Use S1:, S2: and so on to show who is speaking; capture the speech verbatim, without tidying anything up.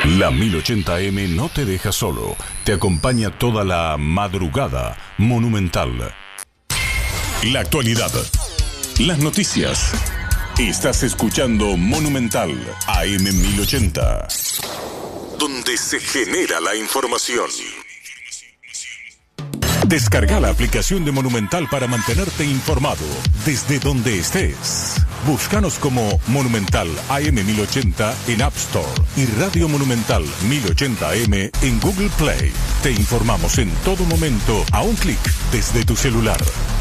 S1: La mil ochenta eme no te deja solo, te acompaña toda la madrugada. Monumental. La actualidad, las noticias. Estás escuchando Monumental A M mil ochenta, donde se genera la información. Descarga la aplicación de Monumental para mantenerte informado desde donde estés. Búscanos como Monumental A M mil ochenta en App Store y Radio Monumental mil ochenta A M en Google Play. Te informamos en todo momento a un clic desde tu celular.